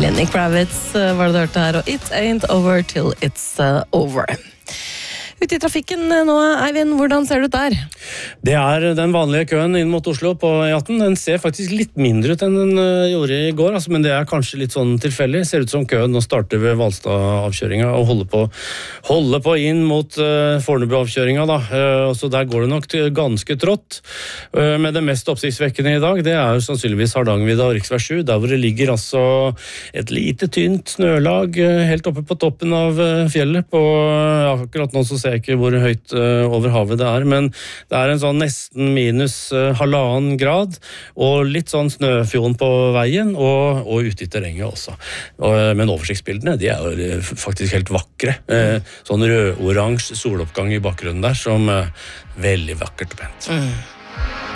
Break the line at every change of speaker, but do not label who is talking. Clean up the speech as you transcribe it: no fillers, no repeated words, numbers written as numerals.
Lenny Kravitz var det du hørte her, og It Ain't Over Till It's Over. Ute I trafikken nå, Eivind, hvordan ser det ut der?
Det den vanlige køen inn mot Oslo på E18. Den ser faktisk litt mindre ut enn den gjorde I går, altså, men det kanskje litt sånn tilfeldig. Ser ut som køen nå starter ved Valstad-avkjøringa og holder på inn mot Fornebu-avkjøringa. Så der går det nok ganske trått. Men det mest oppsiktsvekkende I dag, det jo sannsynligvis Hardangervidda og Riksvei 7, der hvor det ligger altså et lite tynt snølag helt oppe på toppen av fjellet. Akkurat nå så ser jeg ikke hvor høyt over havet det men det en sånn nesten minus 1,5 grad, og litt sånn snøfjon på veien, og ute I terrenget også. Men oversiktsbildene, de jo faktisk helt vakre. Sånn rød-oransje soloppgang I bakgrunnen der, som veldig vakkert og pent.